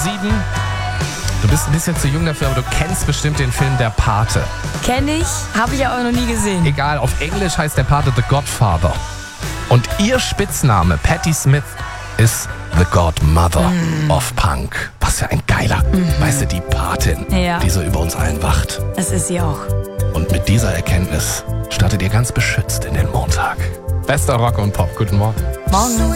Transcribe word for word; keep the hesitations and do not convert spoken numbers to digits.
sieben. Du bist ein bisschen zu jung dafür, aber du kennst bestimmt den Film Der Pate. Kenn ich, habe ich aber noch nie gesehen. Egal, auf Englisch heißt Der Pate The Godfather. Und ihr Spitzname, Patti Smith, ist The Godmother mm. of Punk. Was für ein geiler, mm-hmm. weißt du, die Patin, ja. die so über uns allen wacht. Das ist sie auch. Und mit dieser Erkenntnis startet ihr ganz beschützt in den Montag. Bester Rock und Pop, guten Morgen. Morgen.